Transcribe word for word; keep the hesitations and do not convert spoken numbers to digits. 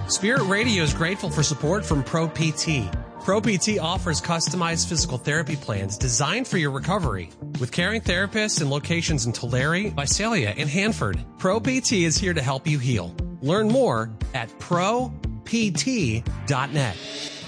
Spirit Radio is grateful for support from Pro P T. Pro P T offers customized physical therapy plans designed for your recovery. With caring therapists and locations in Tulare, Visalia, and Hanford, Pro P T is here to help you heal. Learn more at pro p t dot net.